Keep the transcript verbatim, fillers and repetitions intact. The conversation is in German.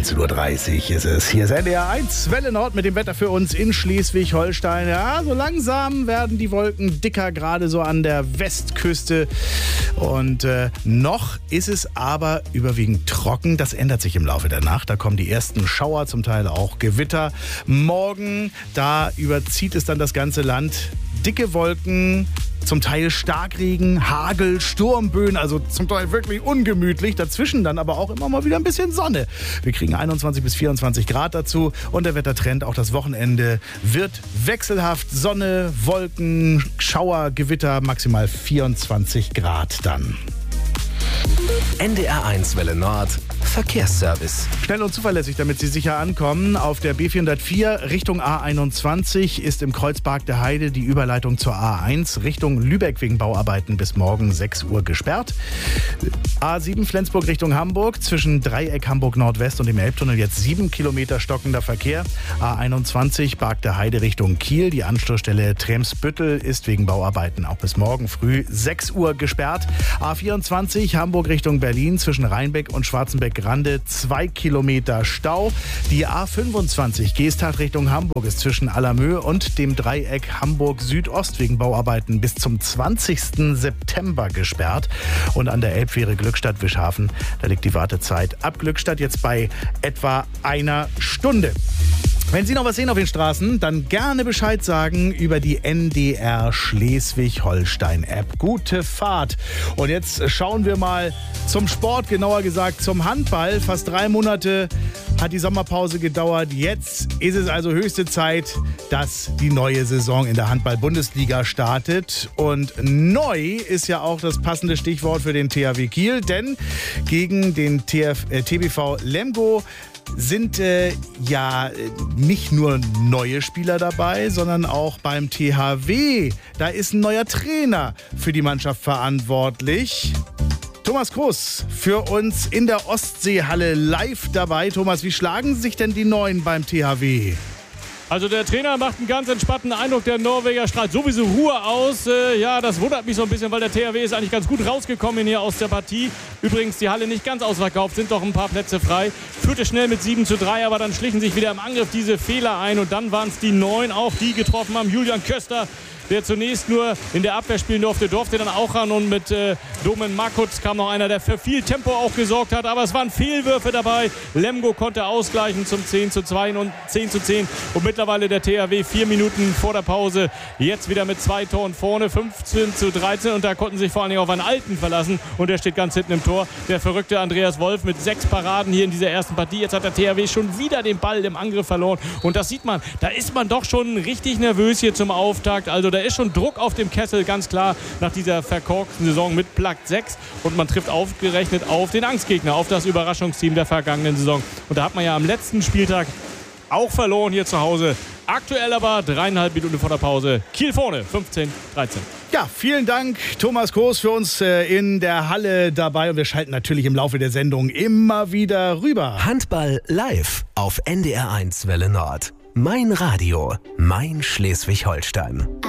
neunzehn Uhr dreißig ist es. Hier ist N D R eins, Welle Nord mit dem Wetter für uns in Schleswig-Holstein. Ja, so langsam werden die Wolken dicker, gerade so an der Westküste. Und äh, noch ist es aber überwiegend trocken. Das ändert sich im Laufe der Nacht. Da kommen die ersten Schauer, zum Teil auch Gewitter. Morgen, da überzieht es dann das ganze Land. Dicke Wolken, zum Teil Starkregen, Hagel, Sturmböen, also zum Teil wirklich ungemütlich. Dazwischen dann aber auch immer mal wieder ein bisschen Sonne. Wir kriegen einundzwanzig bis vierundzwanzig Grad dazu und der Wettertrend auch das Wochenende wird wechselhaft. Sonne, Wolken, Schauer, Gewitter, maximal vierundzwanzig Grad dann. N D R eins Welle Nord Verkehrsservice. Schnell und zuverlässig, damit Sie sicher ankommen. Auf der B vierhundertvier Richtung A einundzwanzig ist im Kreuzpark der Heide die Überleitung zur A eins Richtung Lübeck wegen Bauarbeiten bis morgen sechs Uhr gesperrt. A sieben Flensburg Richtung Hamburg zwischen Dreieck Hamburg Nordwest und dem Elbtunnel jetzt sieben Kilometer stockender Verkehr. A einundzwanzig Park der Heide Richtung Kiel. Die Anschlussstelle Tremsbüttel ist wegen Bauarbeiten auch bis morgen früh sechs Uhr gesperrt. A vierundzwanzig Hamburg Richtung Berlin zwischen Rheinbeck und Schwarzenbeck-Grande zwei Kilometer Stau. Die A fünfundzwanzig Geesthacht Richtung Hamburg ist zwischen Allermö und dem Dreieck Hamburg Südost wegen Bauarbeiten bis zum zwanzigsten September gesperrt. Und an der Elbfähre Glückstadt-Wischhafen, da liegt die Wartezeit ab Glückstadt jetzt bei etwa einer Stunde. Wenn Sie noch was sehen auf den Straßen, dann gerne Bescheid sagen über die N D R Schleswig-Holstein-App. Gute Fahrt. Und jetzt schauen wir mal zum Sport, genauer gesagt zum Handball. Fast drei Monate hat die Sommerpause gedauert. Jetzt ist es also höchste Zeit, dass die neue Saison in der Handball-Bundesliga startet. Und neu ist ja auch das passende Stichwort für den T H W Kiel, denn gegen den T F, äh, T B V Lemgo sind äh, ja nicht nur neue Spieler dabei, sondern auch beim T H W. Da ist ein neuer Trainer für die Mannschaft verantwortlich. Thomas Groß für uns in der Ostseehalle live dabei. Thomas, wie schlagen sich denn die Neuen beim T H W? Also der Trainer macht einen ganz entspannten Eindruck. Der Norweger strahlt sowieso Ruhe aus. Äh, ja, das wundert mich so ein bisschen, weil der T H W ist eigentlich ganz gut rausgekommen hier aus der Partie. Übrigens, die Halle nicht ganz ausverkauft, sind doch ein paar Plätze frei. Führte schnell mit sieben zu drei, aber dann schlichen sich wieder im Angriff diese Fehler ein. Und dann waren es die Neun, auch die getroffen haben. Julian Köster, der zunächst nur in der Abwehr spielen durfte, durfte dann auch ran. Und mit äh, Domen Makutz kam noch einer, der für viel Tempo auch gesorgt hat. Aber es waren Fehlwürfe dabei. Lemgo konnte ausgleichen zum zehn zu zwei und zehn zu zehn. Und mittlerweile der T H W vier Minuten vor der Pause. Jetzt wieder mit zwei Toren vorne, fünfzehn zu dreizehn. Und da konnten sich vor allen Dingen auf einen Alten verlassen. Und der steht ganz hinten im Tor. Der verrückte Andreas Wolf mit sechs Paraden hier in dieser ersten Partie. Jetzt hat der T H W schon wieder den Ball im Angriff verloren. Und das sieht man, da ist man doch schon richtig nervös hier zum Auftakt. Also da ist schon Druck auf dem Kessel, ganz klar, nach dieser verkorksten Saison mit Platz sechs. Und man trifft aufgerechnet auf den Angstgegner, auf das Überraschungsteam der vergangenen Saison. Und da hat man ja am letzten Spieltag auch verloren hier zu Hause. Aktuell aber dreieinhalb Minuten vor der Pause. Kiel vorne, fünfzehn dreizehn. Ja, vielen Dank, Thomas Groß, für uns äh, in der Halle dabei. Und wir schalten natürlich im Laufe der Sendung immer wieder rüber. Handball live auf N D R eins Welle Nord. Mein Radio, mein Schleswig-Holstein.